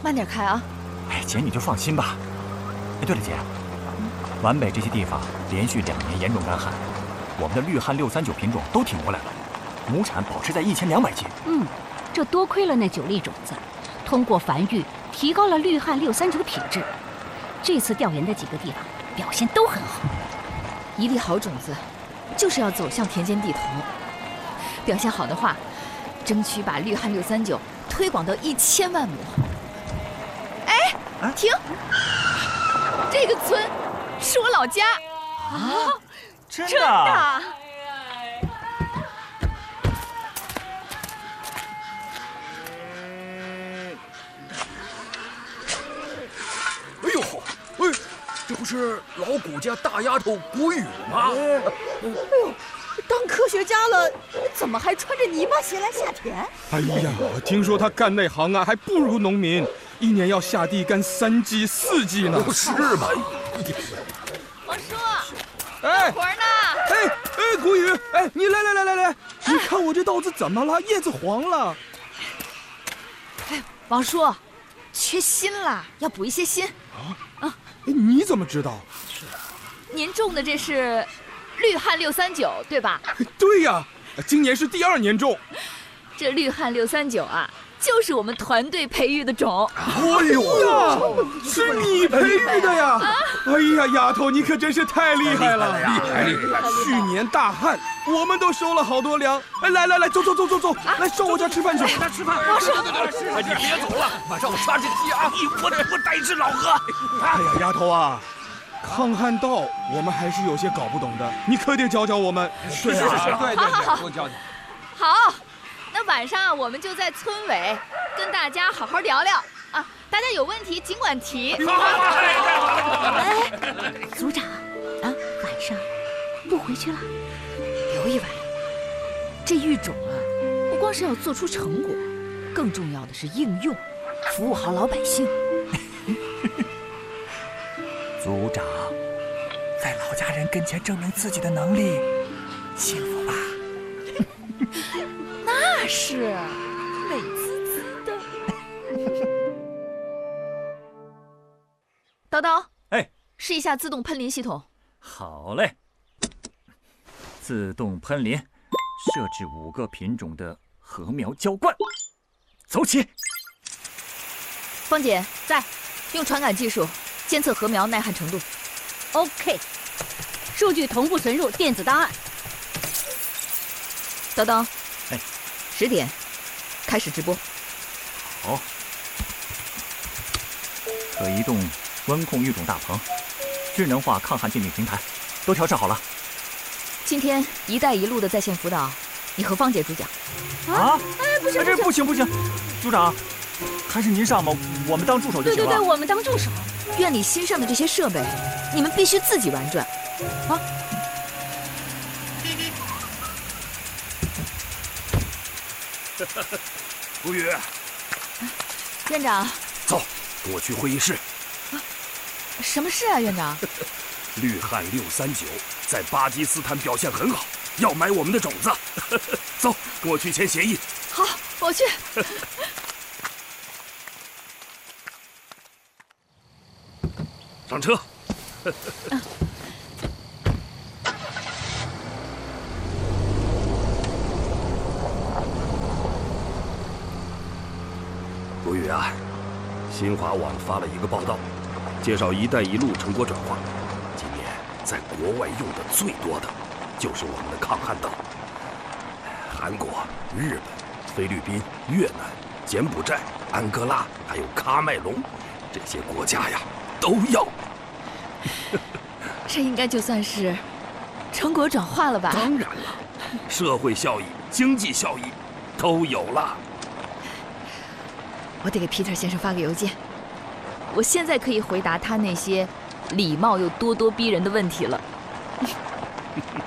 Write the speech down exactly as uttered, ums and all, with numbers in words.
慢点开啊！ 哎，姐你就放心吧。哎，对了，姐，皖北这些地方连续两年严重干旱，我们的绿汉六三九品种都挺过来了，亩产保持在一千两百斤。 嗯，这多亏了那九粒种子，通过繁育提高了绿汉六三九的品质。这次调研的几个地方表现都很好。 一粒好种子，就是要走向田间地头。表现好的话，争取把绿汉六三九推广到一千万亩。哎， 啊、 停！这个村是我老家啊！真的？ 真的。 哎呦呵，哎，这不是老谷家大丫头谷雨吗？哎呦， 当科学家了，怎么还穿着泥巴鞋来下田？ 哎呀，听说他干那行啊，还不如农民，一年要下地干三季四季呢。 是吗？ 王叔， 哎， 活呢？ 哎哎，谷雨，哎，你来来来来来，你看我这稻子怎么了？叶子黄了。 哎，王叔，缺锌了，要补一些锌。 啊啊！你怎么知道？ 是，您种的这是绿汉六三九对吧？ 对呀，今年是第二年种。 这绿汉六三九啊，就是我们团队培育的种。 哎呦呀，是你培育的呀！啊、哎呀，丫头，你可真是太厉害了！ 厉害厉害！ 去年大旱，我们都收了好多粮。哎，来来来，走走走走走，啊、来上我家吃饭去。 来吃饭。王叔，哎，你别走了，晚上我杀只鸡啊！我我带一只老鹅。 哎呀，丫头啊！抗旱道我们还是有些搞不懂的，你可得教教我们。 是是是，对对对，多教教。 好，那晚上我们就在村委跟大家好好聊聊啊，大家有问题尽管提。 好好好， 哎，组长啊，晚上不回去了？ 留一晚。这育种啊，不光是要做出成果，更重要的是应用，服务好老百姓。 组长，在老家人跟前证明自己的能力，幸福吧？ 那是，美滋滋的。叨叨， 哎， 试一下自动喷淋系统。 好嘞。自动喷淋，设置五个品种的禾苗浇灌，走起。 芳姐在，用传感技术监测禾苗耐旱程度。 OK， 数据同步存入电子档案。 叨叨， 哎， 十点开始直播。 好，可移动温控育种大棚，智能化抗旱鉴定平台，都调试好了。 今天“一带一路”的在线辅导，你和芳姐主讲。 啊？ 哎，不行不行，不行不行，组长，还是您上吧，我们当助手就行了。 对对对，我们当助手。院里新上的这些设备，你们必须自己玩转，啊！ 谷雨， 院长， 走，跟我去会议室。 啊，什么事啊，院长？ 绿汉六三九在巴基斯坦表现很好，要买我们的种子。走，跟我去签协议。 好，我去。 上车。谷雨啊，新华网发了一个报道，介绍“一带一路”成果转化。今年在国外用的最多的，就是我们的抗旱道。韩国、日本、菲律宾、越南、柬埔寨、安哥拉，还有喀麦隆，这些国家呀，都要。 这应该就算是成果转化了吧？ 当然了，社会效益、经济效益都有了。 我得给 Peter 先生发个邮件，我现在可以回答他那些礼貌又咄咄逼人的问题了。